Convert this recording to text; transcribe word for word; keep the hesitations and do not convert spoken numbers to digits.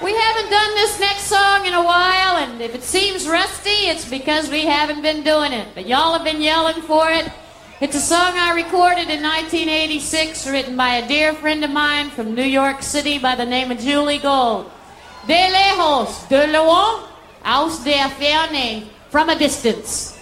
We haven't done this next song in a while, and if it seems rusty, it's because we haven't been doing it. But y'all have been yelling for it. It's a song I recorded in nineteen eighty-six, written by a dear friend of mine from New York City by the name of Julie Gold. De lejos, de loin, aus der Ferne, from a distance.